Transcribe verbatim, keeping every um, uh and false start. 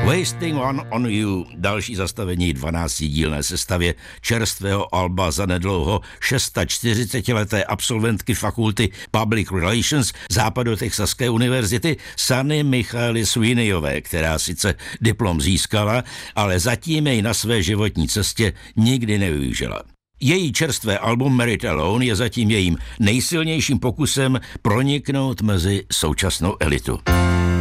Wasting One on You, další zastavení dvanáctidílné sestavě čerstvého alba zanedlouho čtyřicetišestileté absolventky fakulty Public Relations Západotexaské univerzity Sunny Michaely Sweeneyové, která sice diplom získala, ale zatím jej na své životní cestě nikdy nevyužila. Její čerstvé album Merit Alone je zatím jejím nejsilnějším pokusem proniknout mezi současnou elitu.